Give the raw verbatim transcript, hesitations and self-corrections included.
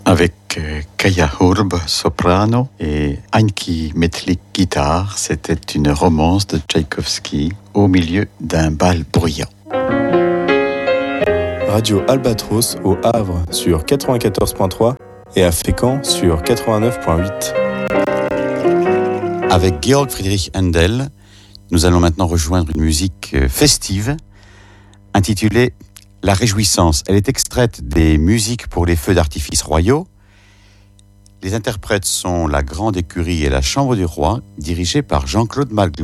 Avec euh, Kaya Hurb, soprano, et Anki Metlik, guitare. C'était une romance de Tchaïkovski au milieu d'un bal bruyant. Radio Albatros au Havre sur quatre-vingt-quatorze virgule trois et à Fécamp sur quatre-vingt-neuf virgule huit. Avec Georg Friedrich Händel, nous allons maintenant rejoindre une musique festive intitulée La Réjouissance. Elle est extraite des musiques pour les feux d'artifice royaux. Les interprètes sont la Grande Écurie et la Chambre du Roi, dirigées par Jean-Claude Magloire.